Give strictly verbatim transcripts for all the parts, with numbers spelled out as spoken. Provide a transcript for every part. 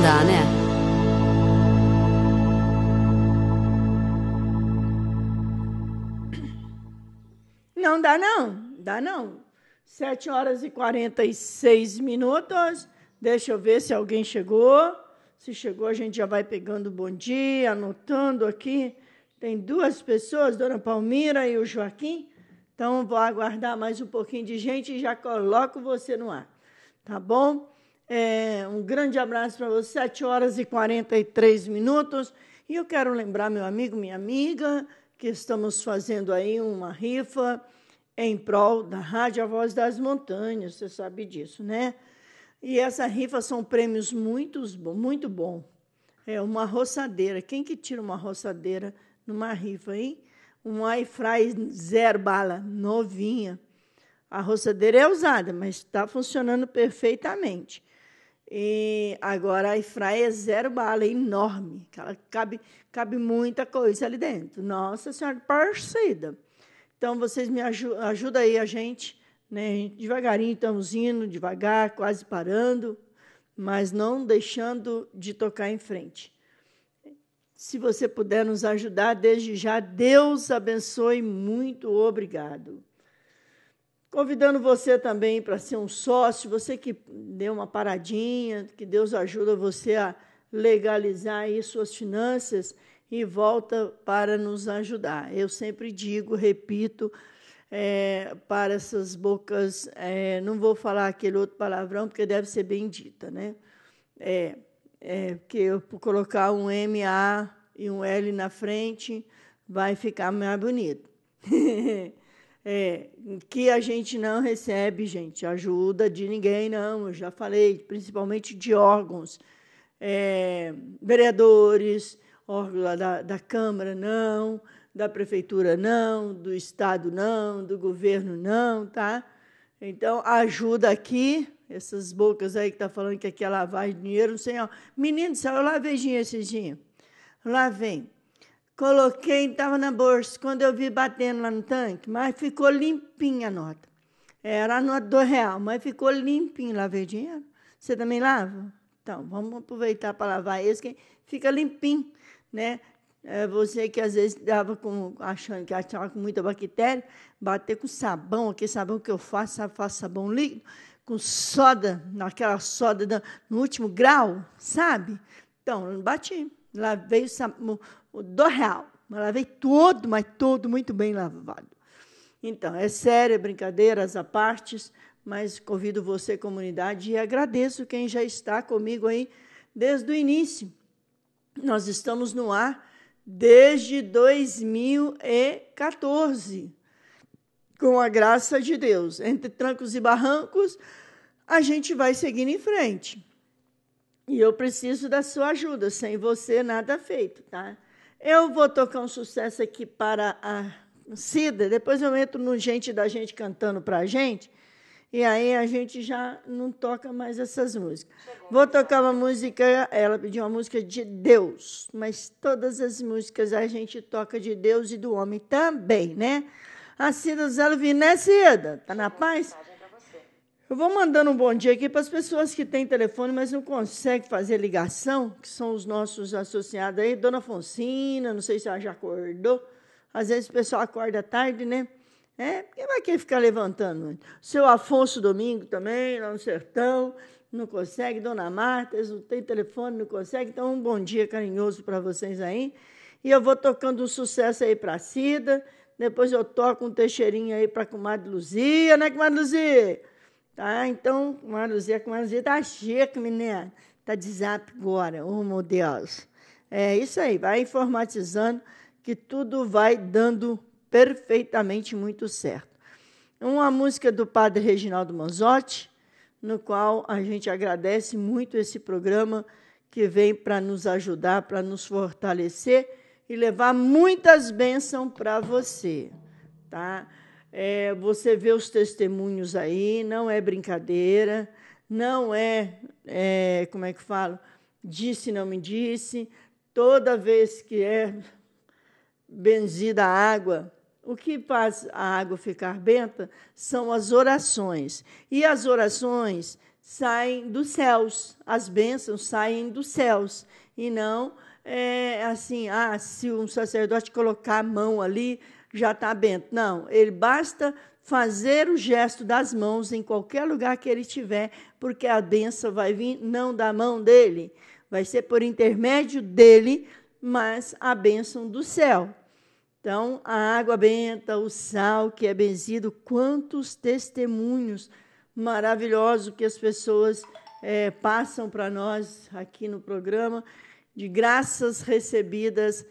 dá, né? Não dá, não. Dá, não. Sete horas e quarenta e seis minutos. Deixa eu ver se alguém chegou. Se chegou, a gente já vai pegando o bom dia, anotando aqui. Tem duas pessoas, Dona Palmira e o Joaquim. Então, vou aguardar mais um pouquinho de gente e já coloco você no ar. Tá bom? É, um grande abraço para você. Sete horas e quarenta e três minutos. E eu quero lembrar, meu amigo, minha amiga, que estamos fazendo aí uma rifa em prol da Rádio A Voz das Montanhas. Você sabe disso, né? E essa rifa são prêmios muito, muito bons. É uma roçadeira. Quem que tira uma roçadeira numa rifa, hein? Um airfry zero bala, novinha. A roçadeira é usada, mas está funcionando perfeitamente. E agora a airfry é zero bala, é enorme. Ela cabe, cabe muita coisa ali dentro. Nossa Senhora, parecida. Então, vocês me ajudam, ajudam aí a gente, né? Devagarinho estamos indo, devagar, quase parando, mas não deixando de tocar em frente. Se você puder nos ajudar, desde já, Deus abençoe, muito obrigado. Convidando você também para ser um sócio, você que deu uma paradinha, que Deus ajuda você a legalizar aí suas finanças e volta para nos ajudar. Eu sempre digo, repito, é, para essas bocas, é, não vou falar aquele outro palavrão, porque deve ser bendita, né? É, é, porque eu por colocar um M A e um L na frente, vai ficar mais bonito. É, que a gente não recebe, gente, ajuda de ninguém, não. Eu já falei, principalmente de órgãos, é, vereadores, órgão da, da Câmara, não, da Prefeitura, não, do Estado, não, do governo, não, tá? Então, ajuda aqui, essas bocas aí que estão tá falando que aqui é lavagem de dinheiro, não sei, ó. Menino do céu, eu lavei dinheiro esses dias. Lavei. Coloquei, estava na bolsa, quando eu vi batendo lá no tanque, mas ficou limpinha a nota. Era a nota do real, mas ficou limpinho, lavei dinheiro. Você também lava? Então, vamos aproveitar para lavar esse, que fica limpinho, né? É você que às vezes dava com, achando que estava com muita bactéria, bater com sabão, aquele sabão que eu faço, sabe, faço sabão líquido, com soda, naquela soda da, no último grau, sabe? Então, bati, lavei o sabão do real, mas lavei todo, mas todo muito bem lavado. Então, é sério, é brincadeiras à parte, mas convido você, comunidade, e agradeço quem já está comigo aí desde o início. Nós estamos no ar desde dois mil e quatorze, com a graça de Deus. Entre trancos e barrancos, a gente vai seguindo em frente. E eu preciso da sua ajuda, sem você nada feito, tá? Eu vou tocar um sucesso aqui para a Cida, depois eu entro no gente da gente cantando para a gente, e aí a gente já não toca mais essas músicas. Vou tocar uma música, ela pediu uma música de Deus, mas todas as músicas a gente toca de Deus e do homem também, né? A Cida Zalvin, né, Cida? Tá na paz? Eu vou mandando um bom dia aqui para as pessoas que têm telefone, mas não conseguem fazer ligação, que são os nossos associados aí. Dona Fonsina, não sei se ela já acordou. Às vezes o pessoal acorda tarde, né? É, quem vai querer ficar levantando? Seu Afonso Domingo também, lá no sertão, não consegue. Dona Marta, eles não têm telefone, não consegue. Então, um bom dia carinhoso para vocês aí. E eu vou tocando um sucesso aí para a Cida. Depois eu toco um Teixeirinho aí para a comadre Luzia, né, comadre Luzia? Tá, então, comadre Luzia, comadre Luzia tá chique, menina. Tá de zap agora, oh, meu Deus. É isso aí, vai informatizando que tudo vai dando perfeitamente muito certo. Uma música do padre Reginaldo Manzotti, no qual a gente agradece muito esse programa que vem para nos ajudar, para nos fortalecer e levar muitas bênçãos para você, tá? É, você vê os testemunhos aí, não é brincadeira, não é, é, como é que falo, disse, não me disse. Toda vez que é benzida a água, o que faz a água ficar benta são as orações. E as orações saem dos céus, as bênçãos saem dos céus, e não é, assim, ah, se um sacerdote colocar a mão ali, já está bento. Não, ele basta fazer o gesto das mãos em qualquer lugar que ele estiver, porque a bênção vai vir não da mão dele, vai ser por intermédio dele, mas a bênção do céu. Então, a água benta, o sal que é benzido, quantos testemunhos maravilhosos que as pessoas é, passam para nós aqui no programa, de graças recebidas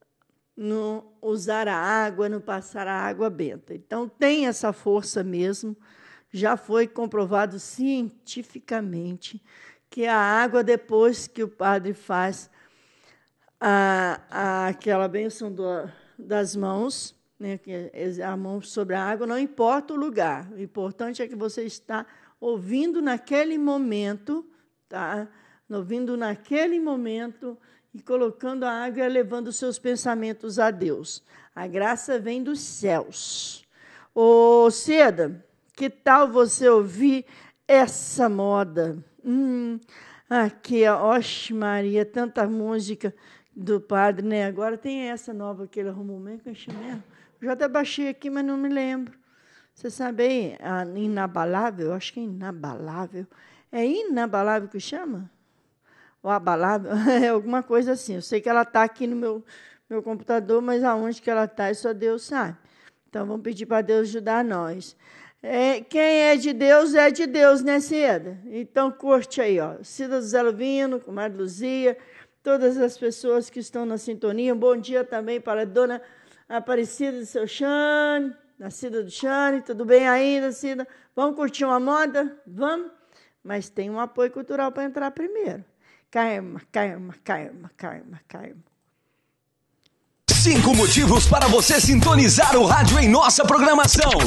no usar a água, no passar a água benta. Então, tem essa força mesmo, já foi comprovado cientificamente que a água, depois que o padre faz a, a, aquela bênção do, das mãos, né, que é a mão sobre a água, não importa o lugar, o importante é que você está ouvindo naquele momento, tá? Ouvindo naquele momento e colocando a água e elevando os seus pensamentos a Deus. A graça vem dos céus. Ô, Seda, que tal você ouvir essa moda? Hum, aqui, oxe Maria, tanta música do padre, né? Agora tem essa nova que ele arrumou mesmo, que eu achei mesmo. Eu já até baixei aqui, mas não me lembro. Você sabe aí, a inabalável? Eu acho que é inabalável. É inabalável que chama? Ou abalável? É alguma coisa assim. Eu sei que ela está aqui no meu, meu computador, mas aonde que ela está, só Deus sabe. Então, vamos pedir para Deus ajudar nós. É, quem é de Deus, é de Deus, né, Cida? Então, curte aí, ó. Cida do Zé Luvino, comadre Luzia, todas as pessoas que estão na sintonia. Um bom dia também para a dona Aparecida do seu Xane, da Cida do Xane. Tudo bem ainda, Cida? Vamos curtir uma moda? Vamos? Mas tem um apoio cultural para entrar primeiro. Karma, karma, karma, karma, karma. Cinco motivos para você sintonizar o rádio em nossa programação.